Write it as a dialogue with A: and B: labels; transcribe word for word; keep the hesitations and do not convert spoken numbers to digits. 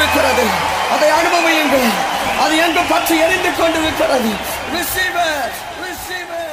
A: கொண்டிருக்கிறது. அதை அனுபவியுங்கள். அது எங்கு பற்றி எரிந்து கொண்டிருக்கிறது. Receive it. Receive it.